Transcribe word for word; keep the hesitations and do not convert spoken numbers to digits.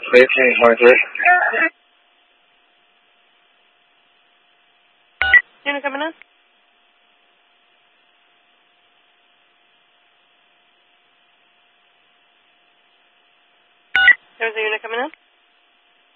eighteen twenty-three. Unit coming in? There's a unit coming in?